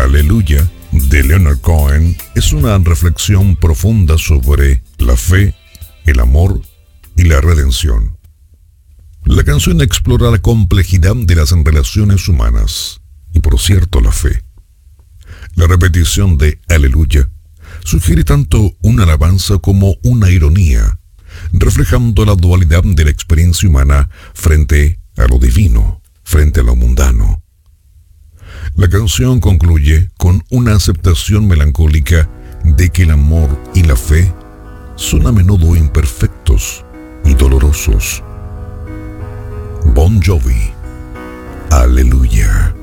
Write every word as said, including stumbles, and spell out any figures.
Aleluya, de Leonard Cohen, es una reflexión profunda sobre la fe, el amor y la redención. La canción explora la complejidad de las relaciones humanas y, por cierto, la fe. La repetición de Aleluya sugiere tanto una alabanza como una ironía, reflejando la dualidad de la experiencia humana frente a lo divino, frente a lo mundano. La canción concluye con una aceptación melancólica de que el amor y la fe son a menudo imperfectos y dolorosos. Bon Jovi, Aleluya.